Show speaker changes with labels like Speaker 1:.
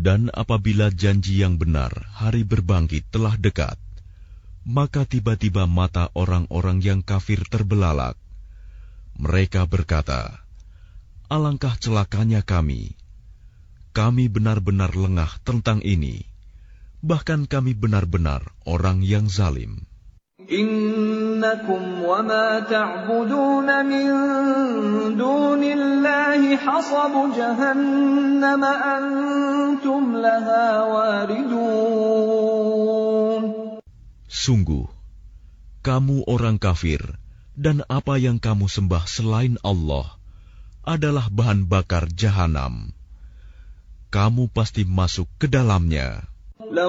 Speaker 1: Dan apabila janji yang benar hari berbangkit telah dekat, maka tiba-tiba mata orang-orang yang kafir terbelalak. Mereka berkata, "Alangkah celakanya kami. Kami benar-benar lengah tentang ini. Bahkan kami benar-benar orang yang zalim."
Speaker 2: Innakum wa ma ta'buduna min dunillahi hasabu jahannam antum laha waridun.
Speaker 1: Sungguh, kamu orang kafir dan apa yang kamu sembah selain Allah adalah bahan bakar jahanam. Kamu pasti masuk ke dalamnya.